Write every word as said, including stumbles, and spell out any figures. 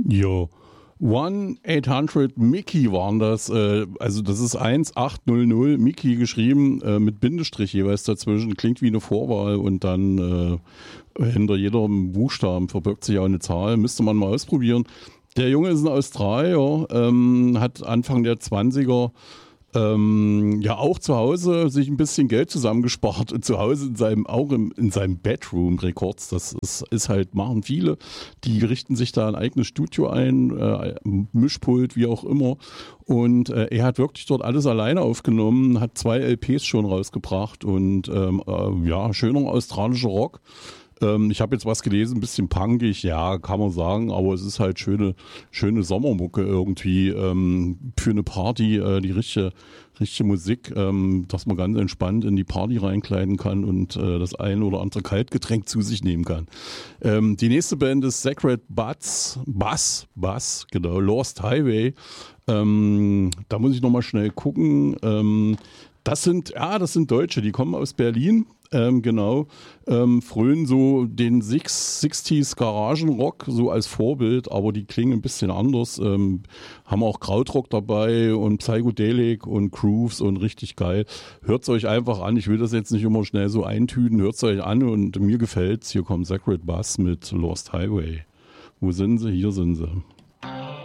Jo. eins achthundert Mickey waren das, äh, also das ist eins acht null null Mickey geschrieben, äh, mit Bindestrich jeweils dazwischen, klingt wie eine Vorwahl und dann äh, hinter jedem Buchstaben verbirgt sich auch eine Zahl, müsste man mal ausprobieren. Der Junge ist ein Australier, ähm, hat Anfang der zwanziger Ähm, ja auch zu Hause sich ein bisschen Geld zusammengespart und zu Hause in seinem, auch im, in seinem Bedroom Records, das ist, ist halt, machen viele, die richten sich da ein eigenes Studio ein, äh, Mischpult, wie auch immer, und äh, er hat wirklich dort alles alleine aufgenommen, hat zwei L Ps schon rausgebracht und ähm, äh, ja, schöner australischer Rock. Ähm, ich habe jetzt was gelesen, ein bisschen punkig, ja, kann man sagen, aber es ist halt schöne, schöne Sommermucke irgendwie ähm, für eine Party, äh, die richtige, richtige Musik, ähm, dass man ganz entspannt in die Party reinkleiden kann und äh, das ein oder andere Kaltgetränk zu sich nehmen kann. Ähm, die nächste Band ist Sacred Butts, Bass, Bass, genau, Lost Highway. Ähm, da muss ich nochmal schnell gucken. Ähm, das sind, ja, das sind Deutsche, die kommen aus Berlin. Ähm, genau, ähm, frönen so den sechziger Garagenrock so als Vorbild, aber die klingen ein bisschen anders, ähm, haben auch Krautrock dabei und Psychedelic und Grooves und richtig geil. Hört's euch einfach an, ich will das jetzt nicht immer schnell so eintüten, hört's euch an und mir gefällt's. Hier kommt Sacred Bass mit Lost Highway. Wo sind sie? Hier sind sie.